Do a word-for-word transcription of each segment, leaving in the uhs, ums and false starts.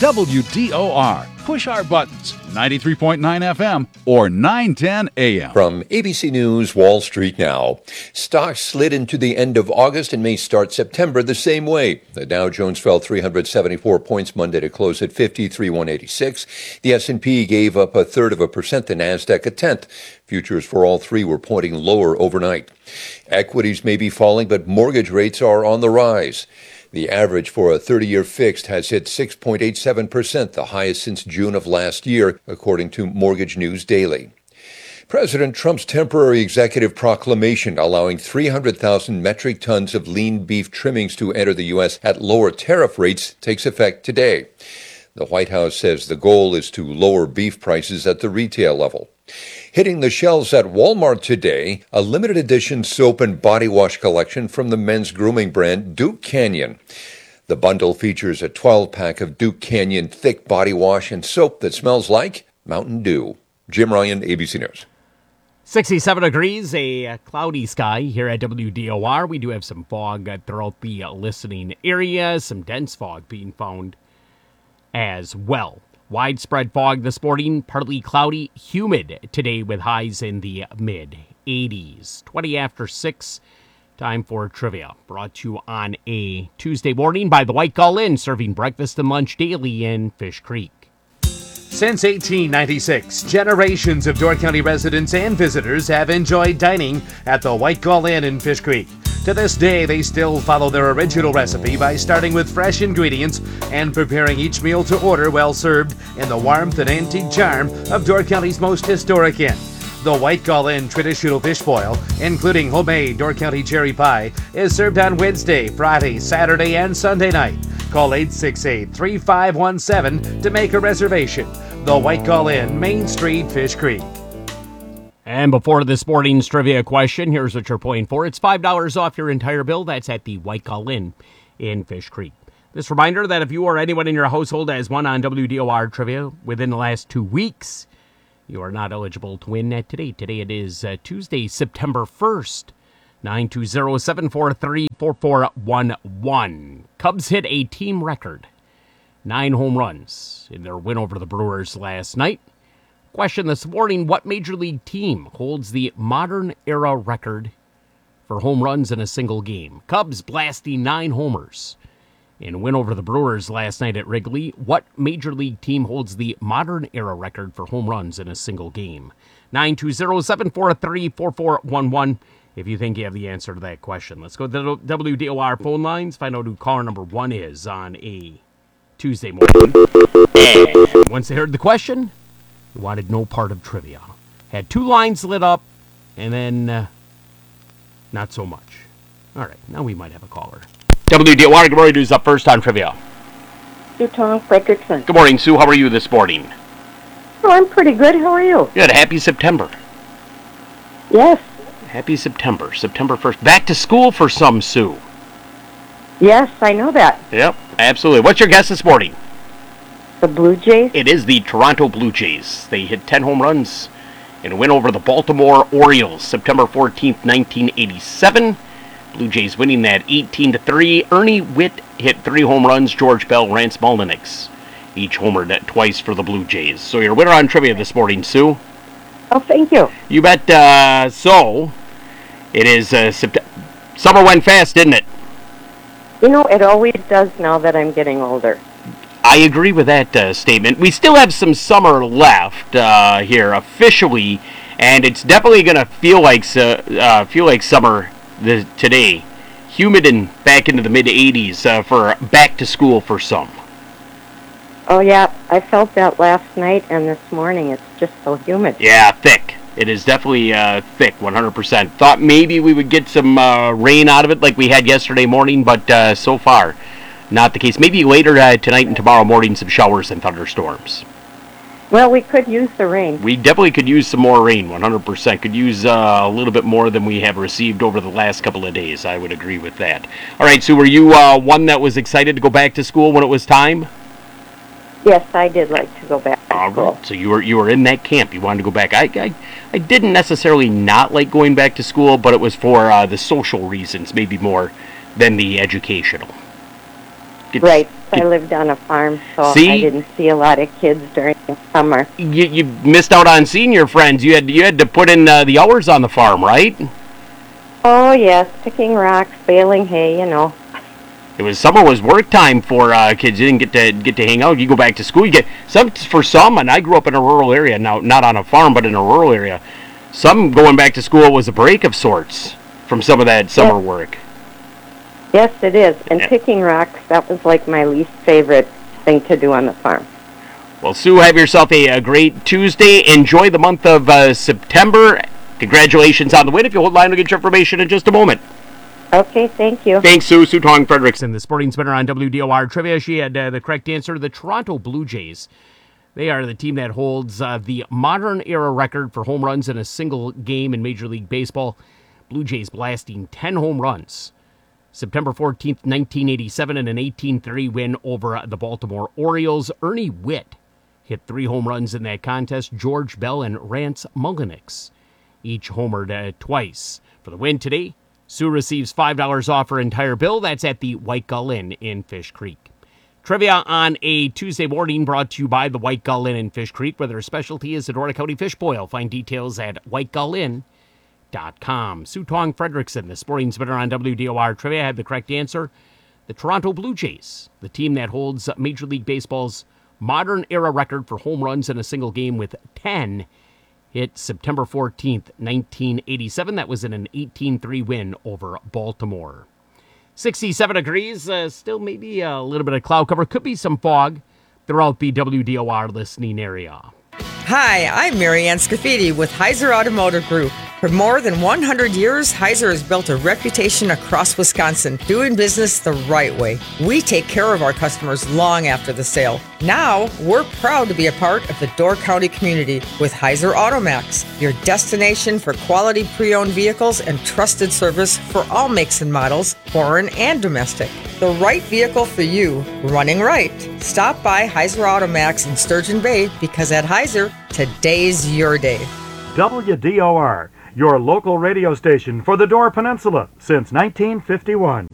W D O R. Push our buttons, ninety-three point nine F M or nine ten A M. From A B C News, Wall Street Now. Stocks slid into the end of August and may start September the same way. The Dow Jones fell three hundred seventy-four points Monday to close at fifty-three thousand one hundred eighty-six. The S and P gave up a third of a percent, the NASDAQ a tenth. Futures for all three were pointing lower overnight. Equities may be falling, but mortgage rates are on the rise. The average for a thirty-year fixed has hit six point eight seven percent, the highest since June of last year, according to Mortgage News Daily. President Trump's temporary executive proclamation allowing three hundred thousand metric tons of lean beef trimmings to enter the U S at lower tariff rates takes effect today. The White House says the goal is to lower beef prices at the retail level. Hitting the shelves at Walmart today, a limited edition soap and body wash collection from the men's grooming brand Duke Canyon. The bundle features a twelve-pack of Duke Canyon thick body wash and soap that smells like Mountain Dew. Jim Ryan, A B C News. sixty-seven degrees, a cloudy sky here at W D O R. We do have some fog throughout the listening area, some dense fog being found as well. Widespread fog this morning, partly cloudy, humid today with highs in the mid eighties. twenty after six, time for trivia. Brought to you on a Tuesday morning by the White Gull Inn, serving breakfast and lunch daily in Fish Creek. Since eighteen ninety-six, generations of Door County residents and visitors have enjoyed dining at the White Gull Inn in Fish Creek. To this day, they still follow their original recipe by starting with fresh ingredients and preparing each meal to order well served in the warmth and antique charm of Door County's most historic inn. The White Gull Inn traditional fish boil, including homemade Door County cherry pie, is served on Wednesday, Friday, Saturday, and Sunday night. Call eight six eight, three five one seven to make a reservation. The White Gull Inn, Main Street, Fish Creek. And before this morning's trivia question, here's what you're playing for. It's five dollars off your entire bill. That's at the White Gull Inn in Fish Creek. This reminder that if you or anyone in your household has won on W D O R trivia within the last two weeks, you are not eligible to win that today. Today it is uh, Tuesday, September first. nine two zero, seven four three, four four one one. Cubs hit a team record nine home runs in their win over the Brewers last night. Question this morning, what Major League team holds the modern era record for home runs in a single game? Cubs blasting nine homers in a win over the Brewers last night at Wrigley. What Major League team holds the modern era record for home runs in a single game? nine two zero, seven four three, four four one one. If you think you have the answer to that question. Let's go to the W D O R phone lines, find out who caller number one is on a Tuesday morning. And once they heard the question, they wanted no part of trivia. Had two lines lit up, and then uh, not so much. All right, now we might have a caller. W D O R, good morning. Who's up first on trivia? Sue Tom Fredrickson. Good morning, Sue. How are you this morning? Oh, I'm pretty good. How are you? Good. Happy September. Yes. Happy September. September first. Back to school for some, Sue. Yes, I know that. Yep, absolutely. What's your guess this morning? The Blue Jays? It is the Toronto Blue Jays. They hit ten home runs in a win over the Baltimore Orioles, September fourteenth, nineteen eighty-seven. Blue Jays winning that eighteen to three. Ernie Witt hit three home runs. George Bell, Rance Mulliniks each homered twice for the Blue Jays. So your winner on trivia this morning, Sue. Oh, thank you. You bet. Uh, so, it is uh, Sept- summer went fast, didn't it? You know, it always does now that I'm getting older. I agree with that uh, statement. We still have some summer left uh, here officially, and it's definitely going to feel like uh, uh, feel like summer the, today. Humid and back into the mid eighties uh, for back to school for some. Oh, yeah, I felt that last night and this morning. It's just so humid. Yeah, thick. It is definitely uh, thick, one hundred percent. Thought maybe we would get some uh, rain out of it like we had yesterday morning, but uh, so far, not the case. Maybe later uh, tonight and tomorrow morning, some showers and thunderstorms. Well, we could use the rain. We definitely could use some more rain, one hundred percent. Could use uh, a little bit more than we have received over the last couple of days. I would agree with that. All right, so were you uh, one that was excited to go back to school when it was time? Yes, I did like to go back to All school. right, so you were you were in that camp. You wanted to go back. I I, I didn't necessarily not like going back to school, but it was for uh, the social reasons, maybe more than the educational. Get, Right. get, I lived on a farm, so See? I didn't see a lot of kids during the summer. You, you missed out on seeing your friends. You had you had to put in uh, the hours on the farm, right? Oh, yes, picking rocks, baling hay, you know. It was summer was work time for uh, kids. You didn't get to get to hang out. You go back to school. You get some for some. And I grew up in a rural area. Now, not on a farm, but in a rural area. Some going back to school was a break of sorts from some of that summer Yes. work. Yes, it is. And Yeah. picking rocks, that was like my least favorite thing to do on the farm. Well, Sue, have yourself a, a great Tuesday. Enjoy the month of uh, September. Congratulations on the win. If you hold line, we'll get your information in just a moment. Okay, thank you. Thanks, Sue. Sue Tong Frederickson, the Sporting Spinner on W D O R Trivia. She had uh, the correct answer. The Toronto Blue Jays. They are the team that holds uh, the modern era record for home runs in a single game in Major League Baseball. Blue Jays blasting ten home runs. September fourteenth, nineteen eighty-seven, in an eighteen three win over the Baltimore Orioles. Ernie Witt hit three home runs in that contest. George Bell and Rance Mulliniks each homered uh, twice. For the win today, Sue receives five dollars off her entire bill. That's at the White Gull Inn in Fish Creek. Trivia on a Tuesday morning brought to you by the White Gull Inn in Fish Creek, where their specialty is the Dorota County Fish Boil. Find details at white gull inn dot com. Sue Tong Frederickson, the Sporting Spinner on W D O R Trivia, had the correct answer. The Toronto Blue Jays, the team that holds Major League Baseball's modern era record for home runs in a single game with ten, hit September fourteenth, nineteen eighty-seven. That was in an eighteen three win over Baltimore. sixty-seven degrees, uh, still maybe a little bit of cloud cover. Could be some fog throughout the W D O R listening area. Hi, I'm Marianne Scafidi with Heiser Automotive Group. For more than one hundred years, Heiser has built a reputation across Wisconsin, doing business the right way. We take care of our customers long after the sale. Now, we're proud to be a part of the Door County community with Heiser Automax, your destination for quality pre-owned vehicles and trusted service for all makes and models, foreign and domestic. The right vehicle for you, running right. Stop by Heiser Automax in Sturgeon Bay, because at Heiser, today's your day. W D O R, your local radio station for the Door Peninsula since nineteen fifty-one.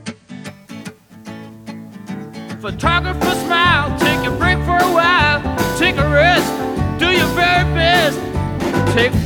Photographer smile, take a break for a while, take a rest, do your very best, take